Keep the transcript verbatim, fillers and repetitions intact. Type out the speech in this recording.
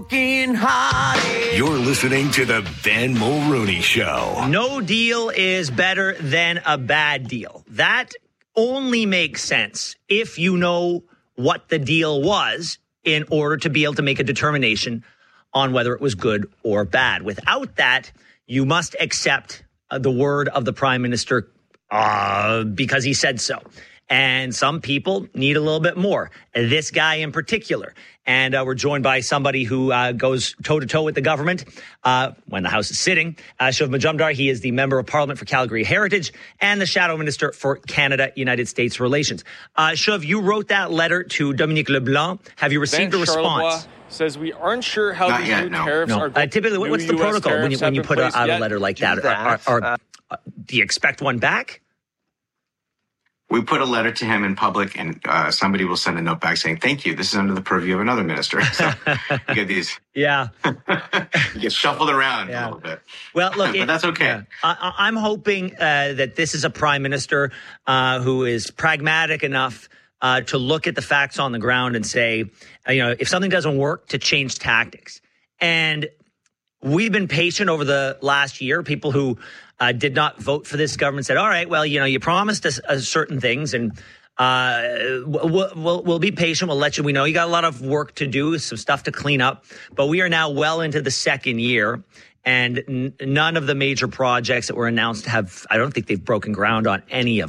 You're listening to the Ben Mulrooney Show. No deal is better than a bad deal. That only makes sense if you know what the deal was in order to be able to make a determination on whether it was good or bad. Without that, you must accept uh, the word of the prime minister uh, because he said so. And some people need a little bit more. This guy in particular. And uh, we're joined by somebody who uh, goes toe-to-toe with the government uh, when the House is sitting. Uh, Shiv Majumdar, he is the Member of Parliament for Calgary Heritage and the Shadow Minister for Canada-United States Relations. Uh, Shiv, you wrote that letter to Dominique LeBlanc. Have you received Ben a response? Charlebois says we aren't sure how Not these yet, new no. tariffs No. are Uh, going. typically, what's the protocol when you, when you put out a letter like that? that. Are, are, are, uh, do you expect one back? We put a letter to him in public, and uh, somebody will send a note back saying, thank you. This is under the purview of another minister. So you get these. Yeah. You get shuffled around Yeah. a little bit. Well, look, but it, that's okay. Yeah. I, I'm hoping uh, that this is a prime minister uh, who is pragmatic enough uh, to look at the facts on the ground and say, uh, you know, if something doesn't work, to change tactics. And we've been patient over the last year. People who uh, did not vote for this government said, all right, well, you know, you promised us uh, certain things and uh, we'll, we'll, we'll be patient. We'll let you, we know you got a lot of work to do, some stuff to clean up, but we are now well into the second year. And n- none of the major projects that were announced have, I don't think they've broken ground on any of